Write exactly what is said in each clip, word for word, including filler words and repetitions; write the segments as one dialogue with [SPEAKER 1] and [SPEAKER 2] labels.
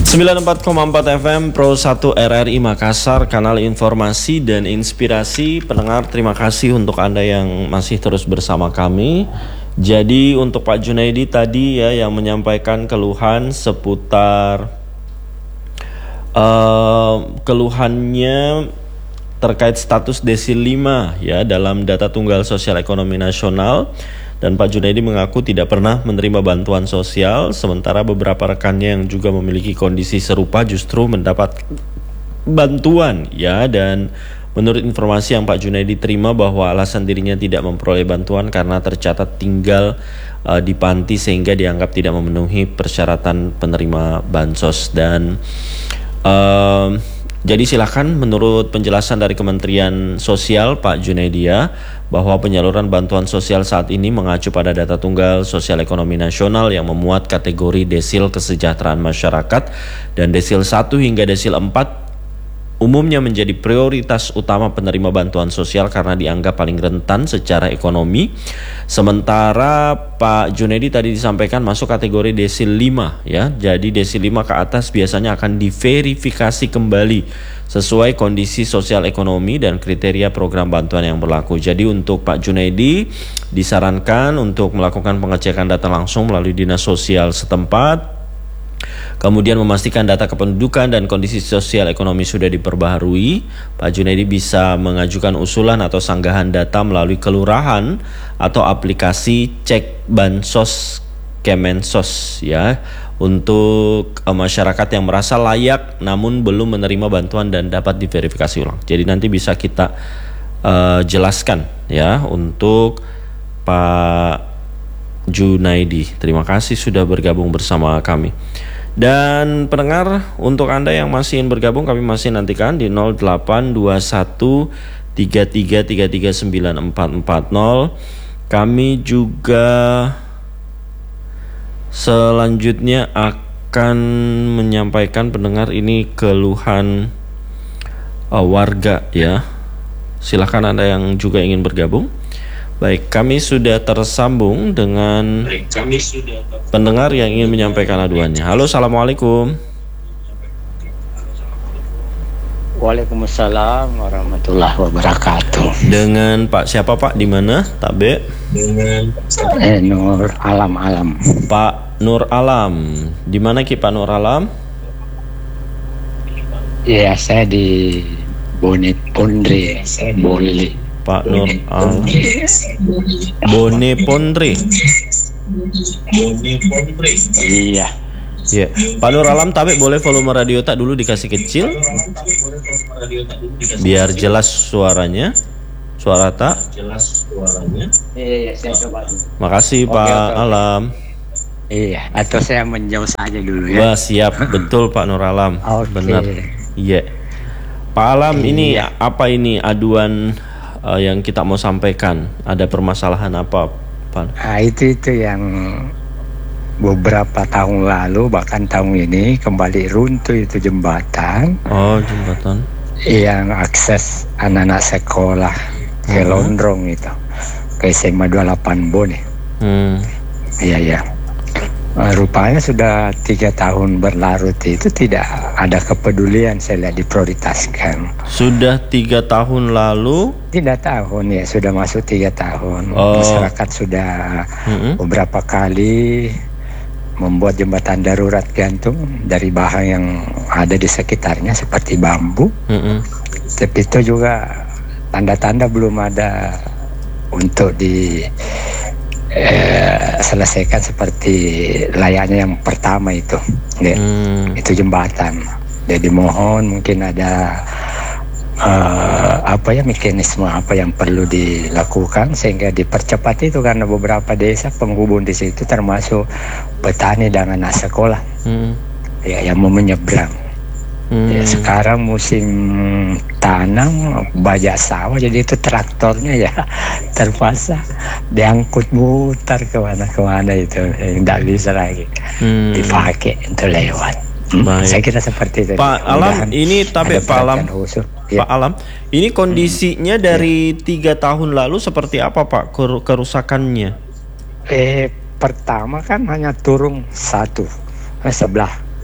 [SPEAKER 1] sembilan puluh empat koma empat F M Pro satu R R I Makassar, kanal informasi dan inspirasi. Pendengar, terima kasih untuk Anda yang masih terus bersama kami. Jadi untuk Pak Junaidi tadi ya yang menyampaikan keluhan seputar uh, keluhannya terkait status desil lima ya dalam data tunggal sosial ekonomi nasional. Dan Pak Junaidi mengaku tidak pernah menerima bantuan sosial, sementara beberapa rekannya yang juga memiliki kondisi serupa justru mendapat bantuan ya. Dan menurut informasi yang Pak Junaidi terima bahwa alasan dirinya tidak memperoleh bantuan karena tercatat tinggal uh, di panti sehingga dianggap tidak memenuhi persyaratan penerima bansos. Dan uh, jadi silakan menurut penjelasan dari Kementerian Sosial Pak Junaidi ya, bahwa penyaluran bantuan sosial saat ini mengacu pada data tunggal sosial ekonomi nasional yang memuat kategori desil kesejahteraan masyarakat, dan desil satu hingga desil empat umumnya menjadi prioritas utama penerima bantuan sosial karena dianggap paling rentan secara ekonomi. Sementara Pak Junaidi tadi disampaikan masuk kategori desil lima ya. Jadi desil lima ke atas biasanya akan diverifikasi kembali sesuai kondisi sosial ekonomi dan kriteria program bantuan yang berlaku. Jadi untuk Pak Junaidi disarankan untuk melakukan pengecekan data langsung melalui dinas sosial setempat, kemudian memastikan data kependudukan dan kondisi sosial ekonomi sudah diperbaharui. Pak Junaidi bisa mengajukan usulan atau sanggahan data melalui kelurahan atau aplikasi cek bansos Kemensos ya, untuk uh, masyarakat yang merasa layak namun belum menerima bantuan dan dapat diverifikasi ulang. Jadi nanti bisa kita uh, jelaskan ya untuk Pak Junaidi. Terima kasih sudah bergabung bersama kami. Dan pendengar, untuk Anda yang masih ingin bergabung, kami masih nantikan di nol delapan dua satu tiga tiga tiga tiga sembilan empat empat nol. Kami juga selanjutnya akan menyampaikan pendengar ini keluhan uh, warga ya. Silakan Anda yang juga ingin bergabung. Baik, kami sudah tersambung dengan Baik, kami sudah tersambung. pendengar yang ingin menyampaikan aduannya. Halo, assalamualaikum.
[SPEAKER 2] Waalaikumsalam warahmatullahi wabarakatuh.
[SPEAKER 1] Dengan Pak siapa Pak? Di mana? Tabe?
[SPEAKER 2] Dengan eh, Nur Alam Alam.
[SPEAKER 1] Pak Nur Alam. Di mana Ki Pak Nur Alam?
[SPEAKER 2] Ya, saya di Bone Pondre, Boli.
[SPEAKER 1] Pak Nur Alam. Bone Pondre. Bone Pondre.
[SPEAKER 2] Iya.
[SPEAKER 1] Ya, Pak Nur Alam, tapi boleh volume radio tak dulu dikasih kecil, biar jelas suaranya, suara tak. Jelas suaranya.
[SPEAKER 2] Iya, saya coba.
[SPEAKER 1] Makasih Pak
[SPEAKER 2] Oke, oke.
[SPEAKER 1] Alam.
[SPEAKER 2] Iya, atau saya menjauh saja dulu ya.
[SPEAKER 1] Wah, siap, betul Pak Nur Alam.
[SPEAKER 2] Oke.
[SPEAKER 1] Benar. Iya. Pak Alam, ini
[SPEAKER 2] Iya.
[SPEAKER 1] apa ini aduan uh, yang kita mau sampaikan? Ada permasalahan apa, Pak?
[SPEAKER 2] Nah, itu itu yang beberapa tahun lalu, bahkan tahun ini kembali runtuh itu jembatan.
[SPEAKER 1] Oh, jembatan.
[SPEAKER 2] Yang akses anak-anak sekolah ke
[SPEAKER 1] Uh-huh.
[SPEAKER 2] Londrang itu, ke S M A dua puluh delapan Bone.
[SPEAKER 1] Hmm.
[SPEAKER 2] Iya, iya. Uh, rupanya sudah tiga tahun berlarut itu tidak ada kepedulian, saya lihat diprioritaskan.
[SPEAKER 1] Sudah tiga tahun lalu.
[SPEAKER 2] Tidak tahun ya, sudah masuk tiga tahun.
[SPEAKER 1] Oh.
[SPEAKER 2] Masyarakat sudah
[SPEAKER 1] Mm-mm.
[SPEAKER 2] beberapa kali membuat jembatan darurat gantung dari bahan yang ada di sekitarnya seperti bambu.
[SPEAKER 1] Mm-mm.
[SPEAKER 2] Tapi itu juga tanda-tanda belum ada untuk di eh, selesaikan seperti layaknya yang pertama itu, ya.
[SPEAKER 1] Hmm.
[SPEAKER 2] Itu jembatan. Jadi mohon mungkin ada uh, apa ya mekanisme apa yang perlu dilakukan sehingga dipercepat itu, karena beberapa desa penghubung di situ termasuk petani dan anak sekolah
[SPEAKER 1] Hmm.
[SPEAKER 2] ya yang mau menyeberang.
[SPEAKER 1] Hmm.
[SPEAKER 2] Ya, sekarang musim tanam bajak sawah, jadi itu traktornya ya terpaksa diangkut mutar kemana-kemana itu, tidak bisa lagi
[SPEAKER 1] Hmm.
[SPEAKER 2] dipakai untuk lewat. Hmm,
[SPEAKER 1] Baik.
[SPEAKER 2] saya kira seperti itu.
[SPEAKER 1] Pak Alam,
[SPEAKER 2] Mudahan
[SPEAKER 1] ini tapi
[SPEAKER 2] ada
[SPEAKER 1] Pak Alam,
[SPEAKER 2] perhatian khusus. Ya.
[SPEAKER 1] Pak Alam, ini kondisinya dari tiga tahun lalu seperti apa Pak ker- kerusakannya?
[SPEAKER 2] Eh, pertama kan hanya turun satu eh, sebelah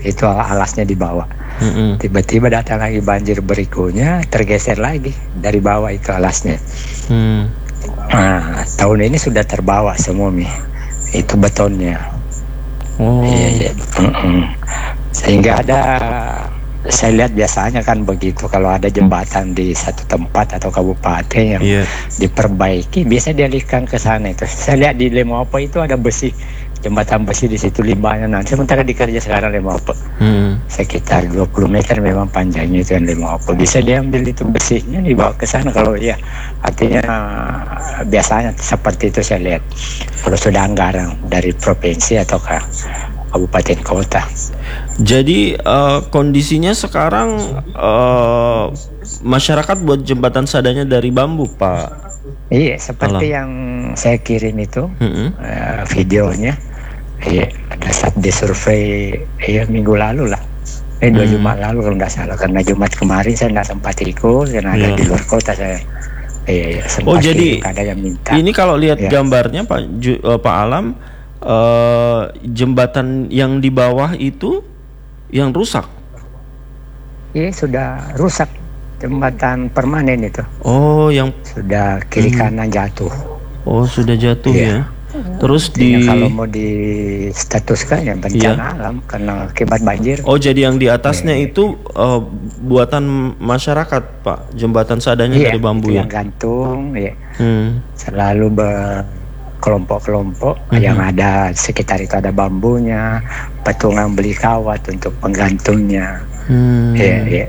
[SPEAKER 2] itu alasnya di bawah.
[SPEAKER 1] Mm-mm.
[SPEAKER 2] Tiba-tiba datang lagi banjir berikutnya, tergeser lagi dari bawah itu alasnya.
[SPEAKER 1] Mm.
[SPEAKER 2] Nah, tahun ini sudah terbawa semua Mi, itu betonnya.
[SPEAKER 1] Oh.
[SPEAKER 2] Iya, iya. Mm-mm. Sehingga ada, saya lihat biasanya kan begitu, kalau ada jembatan di satu tempat atau kabupaten yang
[SPEAKER 1] Iya.
[SPEAKER 2] diperbaiki, biasa dialihkan ke sana itu. Saya lihat di Lemopo itu ada besi, jembatan besi di situ limbahnya. Nah, sementara dikerja sekarang Lemopo,
[SPEAKER 1] Mm.
[SPEAKER 2] sekitar dua puluh meter memang panjangnya itu yang Lemopo. Bisa diambil itu besinya dibawa ke sana kalau ya, artinya biasanya seperti itu saya lihat. Kalau sudah anggaran dari provinsi atau ke kabupaten kota.
[SPEAKER 1] Jadi eh, kondisinya sekarang eh, masyarakat buat jembatan seadanya dari bambu, Pak.
[SPEAKER 2] Iya, seperti
[SPEAKER 1] Alam.
[SPEAKER 2] yang saya kirim itu
[SPEAKER 1] Mm-mm.
[SPEAKER 2] eh, videonya. Iya, ada saat disurvei ya minggu lalu lah. Eh dua
[SPEAKER 1] Hmm.
[SPEAKER 2] Jumat lalu kalau nggak salah, karena Jumat kemarin saya nggak sempat ikut karena ada
[SPEAKER 1] Iya.
[SPEAKER 2] di luar kota saya. Iya, iya,
[SPEAKER 1] Oh,
[SPEAKER 2] sempat
[SPEAKER 1] jadi
[SPEAKER 2] kirim, ada yang minta.
[SPEAKER 1] ini kalau lihat
[SPEAKER 2] Ya.
[SPEAKER 1] gambarnya Pak Ju- eh, Pak Alam, eh, jembatan yang di bawah itu yang rusak.
[SPEAKER 2] Iya, sudah rusak, jembatan permanen itu.
[SPEAKER 1] Oh, yang
[SPEAKER 2] Sudah kiri
[SPEAKER 1] Hmm.
[SPEAKER 2] kanan jatuh.
[SPEAKER 1] oh sudah jatuh
[SPEAKER 2] Iya.
[SPEAKER 1] ya. Terus
[SPEAKER 2] Artinya
[SPEAKER 1] di
[SPEAKER 2] kalau mau distatuskan ya bencana alam karena akibat banjir.
[SPEAKER 1] Oh, jadi yang di atasnya itu eh, buatan masyarakat, Pak. Jembatan seadanya
[SPEAKER 2] Iya,
[SPEAKER 1] dari bambu
[SPEAKER 2] itu
[SPEAKER 1] ya.
[SPEAKER 2] yang gantung, ya.
[SPEAKER 1] Hmm.
[SPEAKER 2] Selalu berkelompok-kelompok
[SPEAKER 1] Mhm.
[SPEAKER 2] yang ada sekitar itu, ada bambunya, petungan beli kawat untuk penggantungnya.
[SPEAKER 1] Hmm.
[SPEAKER 2] Iya, iya.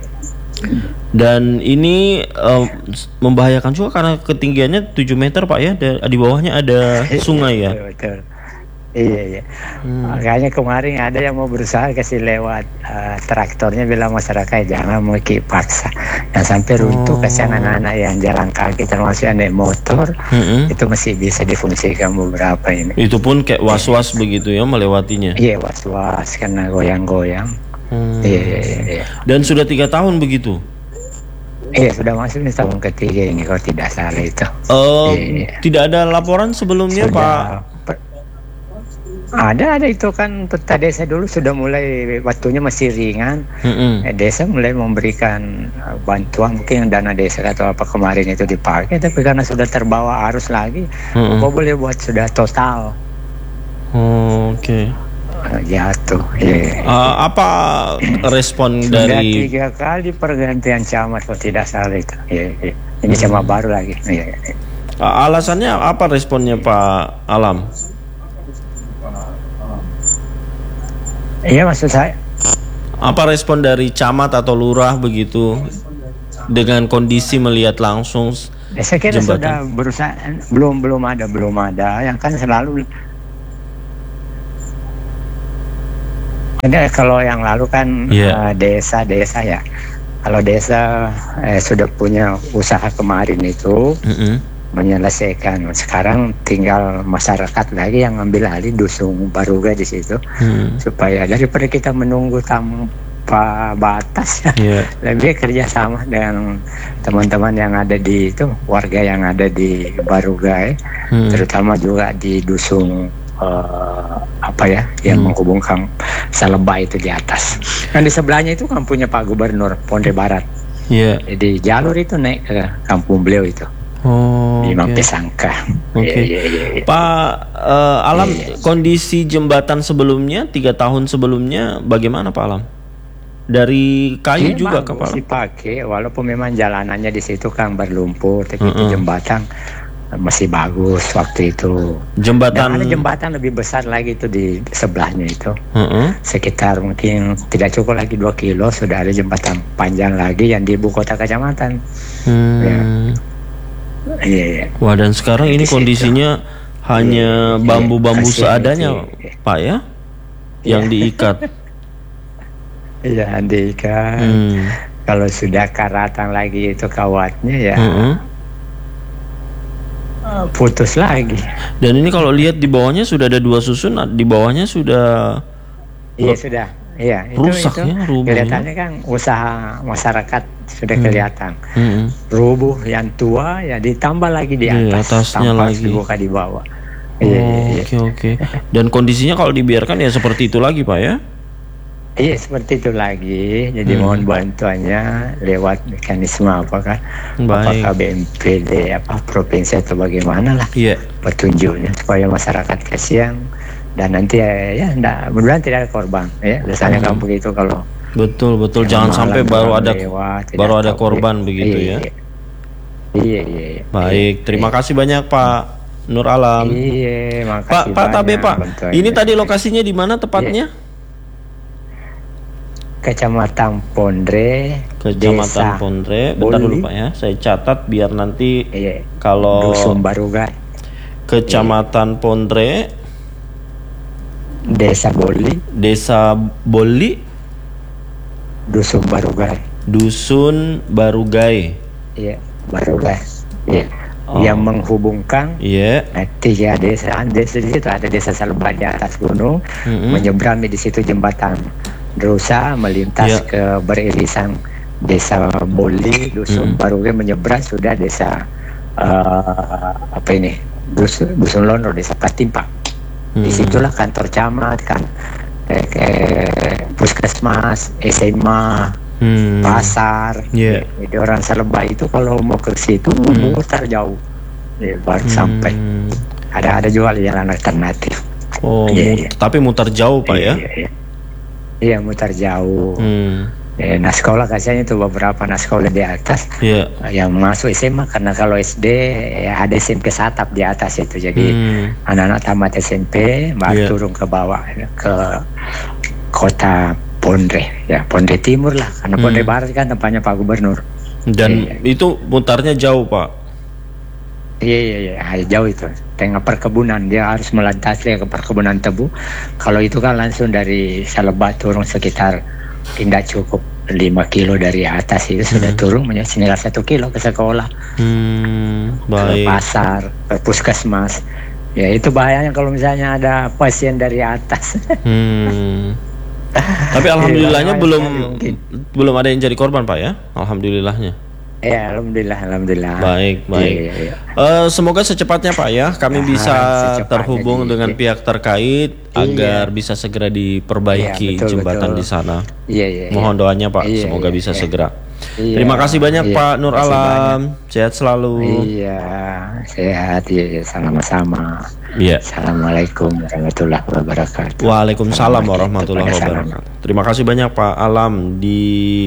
[SPEAKER 1] Dan ini eh, membahayakan juga karena ketinggiannya tujuh meter, Pak ya. Da- Di bawahnya ada sungai ya.
[SPEAKER 2] Betul, betul. Iya, iya.
[SPEAKER 1] Hmm.
[SPEAKER 2] Makanya kemarin ada yang mau berusaha kasih lewat eh, traktornya, bilang masyarakat jangan mau ki paksa. Yang sampai runtuh,
[SPEAKER 1] Oh.
[SPEAKER 2] kasihan anak-anak yang jalan kaki termasuk yang naik motor.
[SPEAKER 1] Mm-mm.
[SPEAKER 2] Itu masih bisa difungsikan beberapa ini.
[SPEAKER 1] Itu pun kayak was-was begitu ya melewatinya.
[SPEAKER 2] Iya, was-was karena goyang-goyang.
[SPEAKER 1] Hmm.
[SPEAKER 2] Iya, iya, iya, iya.
[SPEAKER 1] Dan sudah tiga tahun begitu.
[SPEAKER 2] Iya, sudah masuk ini tahun ketiga ini kalau tidak salah itu.
[SPEAKER 1] Eh,
[SPEAKER 2] Iya.
[SPEAKER 1] Tidak ada laporan sebelumnya, Pak.
[SPEAKER 2] Sudah per- ada ada itu kan peta desa dulu sudah mulai, waktunya masih ringan.
[SPEAKER 1] Mm-mm.
[SPEAKER 2] Eh, desa mulai memberikan eh, bantuan, mungkin dana desa atau apa kemarin itu dipakai, tapi karena sudah terbawa arus lagi,
[SPEAKER 1] Mm-mm.
[SPEAKER 2] apa boleh buat sudah total
[SPEAKER 1] Oh, Oke.
[SPEAKER 2] eh, jatuh. Iya.
[SPEAKER 1] Eh, apa respon
[SPEAKER 2] Sudah
[SPEAKER 1] dari
[SPEAKER 2] tiga kali pergantian camat kalau tidak salah itu. Iya, iya. Ini camat baru lagi. Iya, iya.
[SPEAKER 1] eh, alasannya apa responnya Pak Alam?
[SPEAKER 2] Iya, maksud saya.
[SPEAKER 1] Apa respon dari camat atau lurah begitu dengan kondisi melihat langsung s-
[SPEAKER 2] Ya, saya kira
[SPEAKER 1] jembatan?
[SPEAKER 2] sudah berusaha, belum belum ada belum ada yang kan selalu. Ada kalau yang lalu kan
[SPEAKER 1] Iya.
[SPEAKER 2] eh, desa-desa ya. Kalau desa eh, sudah punya usaha kemarin itu
[SPEAKER 1] Mm-mm.
[SPEAKER 2] menyelesaikan. Sekarang tinggal masyarakat lagi yang ambil alih dusun Baruga di situ,
[SPEAKER 1] Hmm.
[SPEAKER 2] supaya daripada kita menunggu tanpa batas ya,
[SPEAKER 1] Iya.
[SPEAKER 2] lebih kerjasama dengan teman-teman yang ada di itu, warga yang ada di Baruga, ya.
[SPEAKER 1] Hmm.
[SPEAKER 2] Terutama juga di dusun eh, apa ya yang
[SPEAKER 1] Hmm.
[SPEAKER 2] menghubungkan Saleba itu di atas. Kan di sebelahnya itu kampungnya Pak Gubernur Ponde Barat.
[SPEAKER 1] Iya.
[SPEAKER 2] Jadi jalur itu naik ke kampung beliau itu
[SPEAKER 1] Oh,
[SPEAKER 2] di
[SPEAKER 1] oke.
[SPEAKER 2] Mampesangka.
[SPEAKER 1] Oke.
[SPEAKER 2] Iya, iya, iya, iya.
[SPEAKER 1] Pak eh, Alam,
[SPEAKER 2] Iya.
[SPEAKER 1] kondisi jembatan sebelumnya tiga tahun sebelumnya bagaimana Pak Alam? Dari kayu
[SPEAKER 2] Iya,
[SPEAKER 1] juga
[SPEAKER 2] bagus
[SPEAKER 1] kapal?
[SPEAKER 2] dipakai, walaupun memang jalanannya di situ kan berlumpur, tapi itu
[SPEAKER 1] Mm-mm.
[SPEAKER 2] jembatan masih bagus waktu itu.
[SPEAKER 1] Jembatan.
[SPEAKER 2] Dan ada jembatan lebih besar lagi itu di sebelahnya itu,
[SPEAKER 1] Heeh.
[SPEAKER 2] sekitar mungkin tidak cukup lagi dua kilo, sudah ada jembatan panjang lagi yang di ibu kota kecamatan.
[SPEAKER 1] Hmm.
[SPEAKER 2] Ya. Iya, iya.
[SPEAKER 1] Wah, dan sekarang ini
[SPEAKER 2] Di situ.
[SPEAKER 1] kondisinya hanya
[SPEAKER 2] Iya,
[SPEAKER 1] bambu-bambu
[SPEAKER 2] kasihan
[SPEAKER 1] seadanya,
[SPEAKER 2] itu.
[SPEAKER 1] Pak ya, yang diikat.
[SPEAKER 2] Iya, Andika.
[SPEAKER 1] Hmm.
[SPEAKER 2] Kalau sudah karatan lagi itu kawatnya ya
[SPEAKER 1] Heeh.
[SPEAKER 2] eh, putus lagi.
[SPEAKER 1] Dan ini kalau lihat di bawahnya sudah ada dua susun, di bawahnya sudah.
[SPEAKER 2] Iya sudah. Iya, itu,
[SPEAKER 1] Rusak
[SPEAKER 2] itu
[SPEAKER 1] ya rumahnya.
[SPEAKER 2] kelihatannya kan usaha masyarakat sudah kelihatan.
[SPEAKER 1] Hmm.
[SPEAKER 2] Rubuh yang tua ya ditambah lagi di
[SPEAKER 1] Iya,
[SPEAKER 2] atas,
[SPEAKER 1] atasnya
[SPEAKER 2] tanpa
[SPEAKER 1] lagi.
[SPEAKER 2] dibuka di bawah.
[SPEAKER 1] Oh,
[SPEAKER 2] Iya, iya, iya.
[SPEAKER 1] oke oke. Dan kondisinya kalau dibiarkan ya seperti itu lagi, Pak ya?
[SPEAKER 2] Iya seperti itu lagi. Jadi
[SPEAKER 1] Hmm.
[SPEAKER 2] mohon bantuannya lewat mekanisme apakah
[SPEAKER 1] Baik.
[SPEAKER 2] apakah B M P D apa provinsi atau bagaimana lah
[SPEAKER 1] Iya.
[SPEAKER 2] petunjuknya supaya masyarakat kasihan dan nanti ya, ya enggak, mudah-mudahan tidak ada korban ya. Biasanya
[SPEAKER 1] Hmm.
[SPEAKER 2] kan begitu kalau
[SPEAKER 1] Betul betul.
[SPEAKER 2] yang
[SPEAKER 1] Jangan
[SPEAKER 2] malam
[SPEAKER 1] sampai baru
[SPEAKER 2] orang
[SPEAKER 1] ada
[SPEAKER 2] lewat, tidak
[SPEAKER 1] baru ada
[SPEAKER 2] tahu.
[SPEAKER 1] korban begitu
[SPEAKER 2] Iya,
[SPEAKER 1] ya.
[SPEAKER 2] Iya iya. iya.
[SPEAKER 1] Baik. Terima
[SPEAKER 2] Iya.
[SPEAKER 1] kasih banyak Pak Nur Alam.
[SPEAKER 2] Iya,
[SPEAKER 1] Pak
[SPEAKER 2] makasih
[SPEAKER 1] Pak Tabe
[SPEAKER 2] banyak
[SPEAKER 1] Pak.
[SPEAKER 2] bantuannya.
[SPEAKER 1] Ini tadi lokasinya di mana tepatnya?
[SPEAKER 2] Kecamatan Pondre,
[SPEAKER 1] Kecamatan
[SPEAKER 2] Desa
[SPEAKER 1] Pondre. Bentar
[SPEAKER 2] Boli.
[SPEAKER 1] dulu Pak ya. Saya catat biar nanti
[SPEAKER 2] Iya.
[SPEAKER 1] kalau
[SPEAKER 2] Dusun Barugai,
[SPEAKER 1] Kecamatan Pondre,
[SPEAKER 2] Desa Boli,
[SPEAKER 1] Desa Boli,
[SPEAKER 2] Dusun Barugai.
[SPEAKER 1] Dusun Barugai.
[SPEAKER 2] Iya, Barugai. Iya.
[SPEAKER 1] Oh.
[SPEAKER 2] Yang menghubungkan
[SPEAKER 1] Iya.
[SPEAKER 2] eh, tiga desa. Desa di situ ada desa Salba di atas gunung,
[SPEAKER 1] Mm-mm.
[SPEAKER 2] menyeberangi di situ jembatan Drusa melintas
[SPEAKER 1] Iya.
[SPEAKER 2] ke beririsan Desa Boli, Dusun
[SPEAKER 1] Mm.
[SPEAKER 2] Barugai menyeberang sudah desa eh, apa ini? Dusun, Dusun Londo, Desa Katimpa.
[SPEAKER 1] Mm.
[SPEAKER 2] Disitulah kantor camat kan, eh, eh, puskesmas, S M A,
[SPEAKER 1] Hmm.
[SPEAKER 2] pasar.
[SPEAKER 1] Iya.
[SPEAKER 2] Jadi orang Salba itu kalau mau ke situ
[SPEAKER 1] Hmm.
[SPEAKER 2] muter jauh, ya, baru
[SPEAKER 1] Hmm.
[SPEAKER 2] sampai. Ada ada juga jalan alternatif.
[SPEAKER 1] Oh,
[SPEAKER 2] Iya,
[SPEAKER 1] mut-
[SPEAKER 2] iya.
[SPEAKER 1] tapi muter jauh Pak ya?
[SPEAKER 2] Iya, iya. Iya, muter jauh.
[SPEAKER 1] Hmm.
[SPEAKER 2] Eh, nah sekolah kasihan itu beberapa nah sekolah di atas
[SPEAKER 1] Iya.
[SPEAKER 2] yang masuk S M A karena kalau S D ya ada S M P Satap di atas itu, jadi
[SPEAKER 1] Hmm.
[SPEAKER 2] anak-anak tamat S M P baru
[SPEAKER 1] Iya.
[SPEAKER 2] turun ke bawah ya, ke kota Pondre ya, Pondre Timur lah karena Pondre
[SPEAKER 1] Hmm.
[SPEAKER 2] Barat kan tempatnya Pak Gubernur.
[SPEAKER 1] Dan
[SPEAKER 2] Iya.
[SPEAKER 1] itu mutarnya jauh Pak.
[SPEAKER 2] Iya iya iya ah, jauh itu tengah perkebunan, dia harus melintasi ke perkebunan tebu. Kalau itu kan langsung dari Saleba turun sekitar tidak cukup lima kilo dari atas itu sudah
[SPEAKER 1] Hmm.
[SPEAKER 2] turun menjadi sekitar satu kilo ke sekolah,
[SPEAKER 1] Hmm.
[SPEAKER 2] ke
[SPEAKER 1] Baik.
[SPEAKER 2] pasar, ke puskesmas. Ya itu bahayanya kalau misalnya ada pasien dari atas.
[SPEAKER 1] Hmm. Tapi alhamdulillahnya
[SPEAKER 2] Iya,
[SPEAKER 1] belum
[SPEAKER 2] mungkin.
[SPEAKER 1] belum ada yang jadi korban Pak ya. Alhamdulillahnya.
[SPEAKER 2] Ya alhamdulillah alhamdulillah.
[SPEAKER 1] Baik, baik.
[SPEAKER 2] Iya, iya, iya.
[SPEAKER 1] Eh, semoga secepatnya Pak ya kami
[SPEAKER 2] Ah,
[SPEAKER 1] bisa
[SPEAKER 2] secepatnya
[SPEAKER 1] terhubung
[SPEAKER 2] di-
[SPEAKER 1] dengan
[SPEAKER 2] iya.
[SPEAKER 1] pihak terkait agar bisa segera diperbaiki
[SPEAKER 2] Iya, betul,
[SPEAKER 1] jembatan
[SPEAKER 2] betul.
[SPEAKER 1] di sana.
[SPEAKER 2] Iya iya.
[SPEAKER 1] Mohon
[SPEAKER 2] iya.
[SPEAKER 1] doanya Pak,
[SPEAKER 2] Iya,
[SPEAKER 1] semoga
[SPEAKER 2] iya,
[SPEAKER 1] bisa
[SPEAKER 2] iya.
[SPEAKER 1] segera.
[SPEAKER 2] Iya,
[SPEAKER 1] Terima kasih banyak
[SPEAKER 2] iya,
[SPEAKER 1] Pak Nur
[SPEAKER 2] terima kasih
[SPEAKER 1] Alam. Sehat selalu.
[SPEAKER 2] Iya, sehat ya, sama-sama.
[SPEAKER 1] Iya.
[SPEAKER 2] Assalamualaikum warahmatullahi wabarakatuh.
[SPEAKER 1] Waalaikumsalam
[SPEAKER 2] Selamat
[SPEAKER 1] warahmatullahi
[SPEAKER 2] kepada
[SPEAKER 1] wabarakatuh. Terima kasih banyak Pak Alam di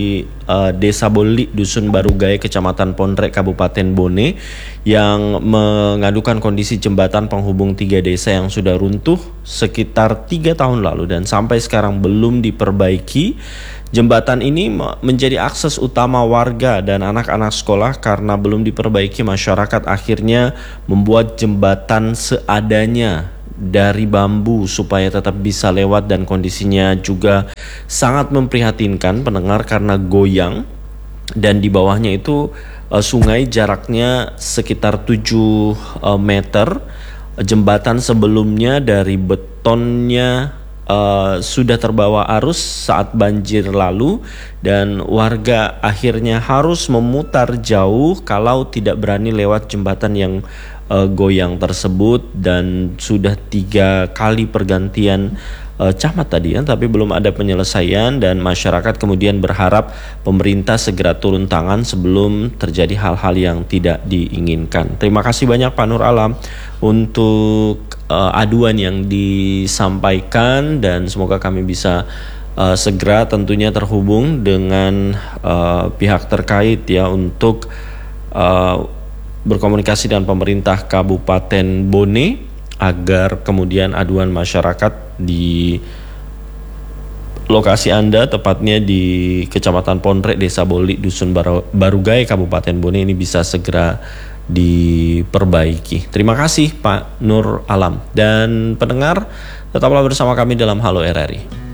[SPEAKER 1] eh, Desa Boli, Dusun Barugai, Kecamatan Pondrek, Kabupaten Bone, yang mengadukan kondisi jembatan penghubung tiga desa yang sudah runtuh sekitar tiga tahun lalu dan sampai sekarang belum diperbaiki. Jembatan ini me- menjadi akses utama warga dan anak-anak sekolah. Karena belum diperbaiki, masyarakat akhirnya membuat jembatan seadanya dari bambu supaya tetap bisa lewat, dan kondisinya juga sangat memprihatinkan pendengar karena goyang, dan di bawahnya itu eh, sungai jaraknya sekitar tujuh eh, meter. Jembatan sebelumnya dari betonnya Uh, sudah terbawa arus saat banjir lalu, dan warga akhirnya harus memutar jauh kalau tidak berani lewat jembatan yang uh, goyang tersebut. Dan sudah tiga kali pergantian uh, camat tadi ya, tapi belum ada penyelesaian, dan masyarakat kemudian berharap pemerintah segera turun tangan sebelum terjadi hal-hal yang tidak diinginkan. Terima kasih banyak Pak Nur Alam untuk uh, aduan yang disampaikan, dan semoga kami bisa uh, segera tentunya terhubung dengan uh, pihak terkait ya untuk uh, berkomunikasi dengan pemerintah Kabupaten Bone agar kemudian aduan masyarakat di lokasi Anda, tepatnya di Kecamatan Pondrek, Desa Boli, Dusun Baru- Barugai, Kabupaten Bone ini bisa segera diperbaiki. Terima kasih Pak Nur Alam, dan pendengar tetaplah bersama kami dalam Halo R R I.